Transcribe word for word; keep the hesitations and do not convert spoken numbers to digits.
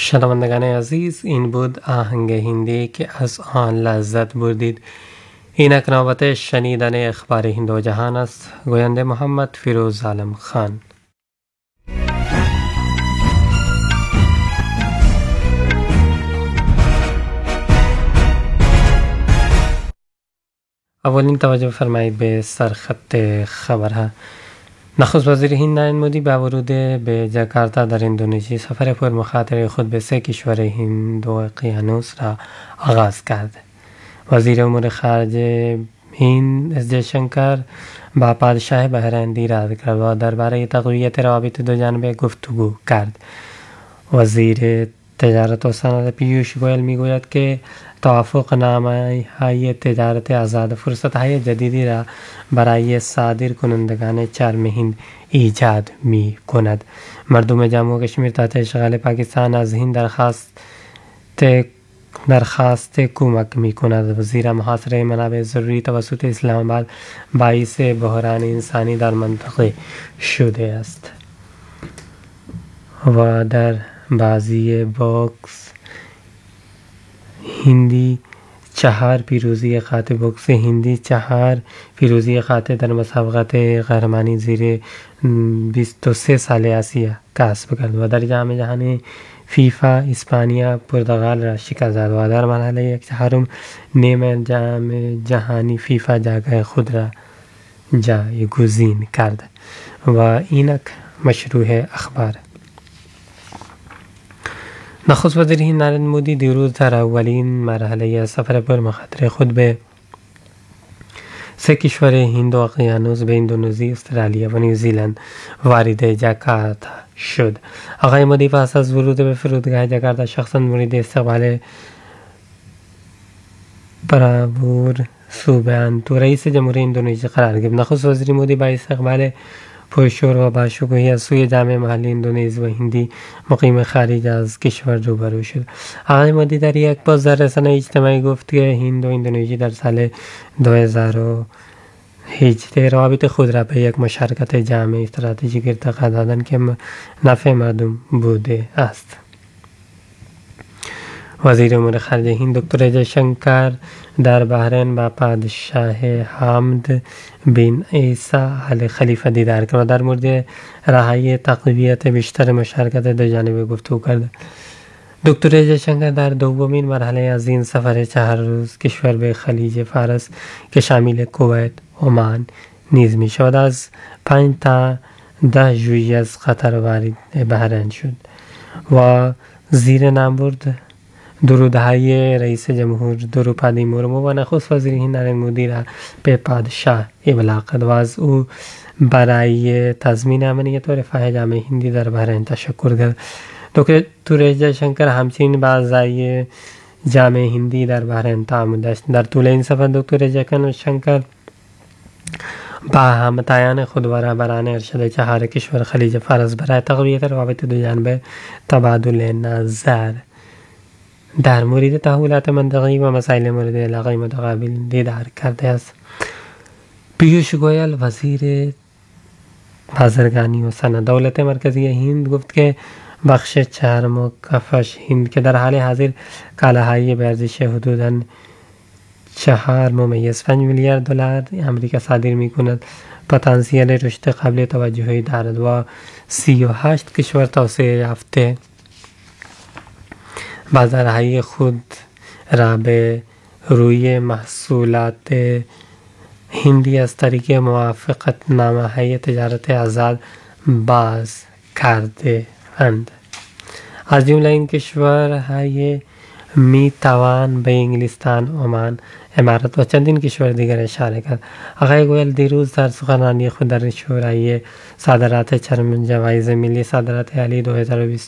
شنوندگان عزیز، این بود آهنگ هندی که از آن لذت بردید. اینک نوبت شنیدن اخبار هند و جهان است. گوینده محمد فیروز عالم خان. اولین توجه فرمایید به سرخط خبرها. نخست وزیر هند نریندر مودی با ورود به جاکارتا در اندونزی سفر پر مخاطره خود به سه کشور هند و اقیانوس را آغاز کرد. وزیر امور خارجه هند اس جیشنکر با پادشاه بحرین دیدار کرد و درباره تقویت روابط دو جانبه گفتگو کرد. وزیر تجارت و صنعت پیوش گویل میگوید که توافق نامه های تجارت آزاد فرصت های جدیدی را برای صادر کنندگان چرم هند ایجاد می کند. مردم جموں و کشمیر تحت اشغال پاکستان از هند درخواست درخواست کمک می کند. وزیر محاصره منابع ضروری توسط اسلام آباد باعث بحران انسانی در منطقه شده است. و در بازی باکس هندی چهار پیروزی قاطع باکس هندی چهار پیروزی قاطع در مسابقات قهرمانی زیر بیست و سه سال آسیا کسب کرد و در جام جهانی فیفا اسپانیا پرتغال را شکست داد و در مرحله یک چهارم نیم جام جهانی فیفا جایگاه خود را جایگزین کرد. و اینک مشروع اخبار. نخست وزیر هند نریندر مودی دیروز در اولین مرحله سفر پر مخاطره خود به سه کشور هند و اقیانوس به اندونزی، استرالیا و نیوزیلند وارد جاکارتا شد. آقای مودی پس از ورود به فرودگاه جاکارتا شخصا مورد استقبال پراوور سوبیانتو رئیس جمهوری اندونزی قرار گرفت. نخست وزیر مودی با استقبال پرشور و باشکوهی از سوی جامعه محلی اندونزی و هندی مقیم خارج از کشور روبرو شد. آقای مودی در یک پست در رسانه اجتماعی گفت که هند و اندونزی در سال دو هزار و هجده روابط خود را به یک مشارکت جامع استراتژیک ارتقا دادند که نفع مردم بوده است. وزیر امور خارجه هند دکتر جیشنکر در بحرین با پادشاه حامد بن عیسی آل خلیفه دیدار کرد و در مورد راه‌های تقویت بیشتر مشارکت دو جانبه گفتگو کرد. دکتر جیشنکر در دومین مرحله از این سفر چهار روز کشور به خلیج فارس که شامل کویت، عمان نیز می شود از پنج تا ده ژوئیه از قطر وارد بحرین شد و زیر نام برد درودهای رئیس جمهور دروپادی مورمو و نخست وزیر هند نریندر مودی را به پادشاه ابلاغ کرد و از او برای تضمین امنیت و رفاه جامعه هندی در بحرین تشکر کرد. دکتر جیشنکر همچنین با اعضای جامعه هندی در بحرین تعامل داشت. در طول این سفر دکتر جیشنکر با همتایان خود و رهبران ارشد چهار کشور خلیج فارس برای تقویت روابط دو جانبه تبادل نظر در مورد تحولات منطقه‌ای و مسائل مورد علاقه متقابل دیدار کرده است. پیوش گویل وزیر بازرگانی و صنعت دولت مرکزی هند گفت که بخش چرم و کفش هند که در حال حاضر کالاهای به ارزش حدوداً چهار ممیز پنج میلیارد دلار امریکا صادر می کند پتانسیل رشد قابل توجهی دارد و سی و هشت کشور توسعه یافته بازارهای خود را به روی محصولات هندی از طریق موافقت نامه های تجارت آزاد باز کرده اند. از جمله این کشورهای می توان به انگلستان، عمان، امارات و چندین کشور دیگر اشاره کرد. آقای گویل دیروز در سخنرانی خود در شورای صادرات چرم جوایز ملی صادرات عالی دو هزار و بیست